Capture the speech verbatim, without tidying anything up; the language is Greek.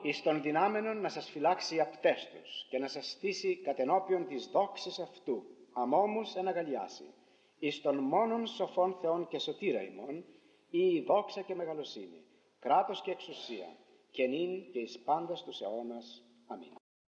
εις τον δυνάμενον να σας φυλάξει απτέστους και να σας στήσει κατ' ενώπιον της δόξης αυτού, αμόμους εναγαλιάσει, εις τον μόνον σοφόν Θεόν και σωτήρα ημών, ή η δόξα και μεγαλοσύνη, κράτος και εξουσία, και νυν και εις πάντας τους αιώνας. Αμήν.